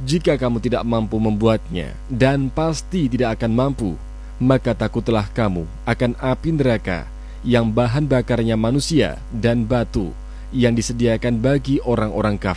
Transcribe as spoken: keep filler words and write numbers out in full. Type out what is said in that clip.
Jika kamu tidak mampu membuatnya, dan pasti tidak akan mampu, maka takutlah kamu akan api neraka yang bahan bakarnya manusia dan batu, yang disediakan bagi orang-orang kafir.